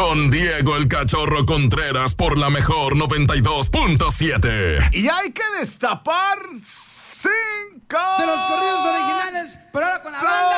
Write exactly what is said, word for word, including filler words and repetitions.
Con Diego el Cachorro Contreras por la mejor noventa y dos punto siete. Y hay que destapar sin